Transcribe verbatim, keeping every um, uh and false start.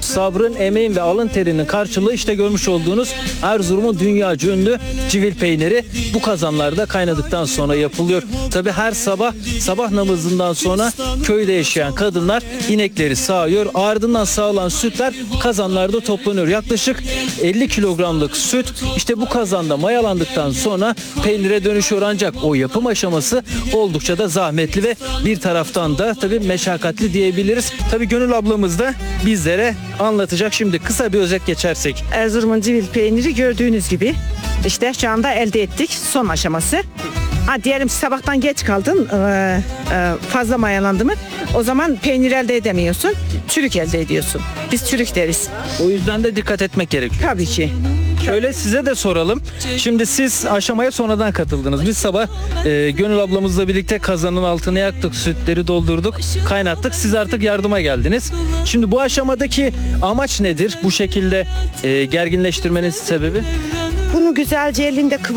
sabrın, emeğin ve alın terinin karşılığı işte görmüş olduğunuz Erzurum'un dünyaca ünlü civil peyniri bu kazanlarda kaynadıktan sonra yapılıyor. Tabi her sabah sabah namazından sonra köyde yaşayan kadınlar inekleri sağıyor. Ardından sağılan sütler kazanlarda toplanıyor. Yaklaşık elli kilogramlık süt işte bu kazanda mayalandıktan sonra peynire dönüşüyor, ancak o yapım aşaması oldukça da zahmetli ve bir taraftan da tabii meşakkatli diyebiliriz. Tabii Gönül ablamız da bizlere anlatacak. Şimdi kısa bir özet geçersek. Erzurum'un civil peyniri gördüğünüz gibi işte şu anda elde ettik, son aşaması. Ha, diyelim sabahtan geç kaldın, e, e, fazla mayalandı mı, o zaman peynir elde edemiyorsun, çürük elde ediyorsun. Biz çürük deriz. O yüzden de dikkat etmek gerekiyor. Tabii ki. Şöyle size de soralım. Şimdi siz aşamaya sonradan katıldınız. Biz sabah e, Gönül ablamızla birlikte kazanın altını yaktık, sütleri doldurduk, kaynattık. Siz artık yardıma geldiniz. Şimdi bu aşamadaki amaç nedir? Bu şekilde e, gerginleştirmenin sebebi? Bunu güzelce elinde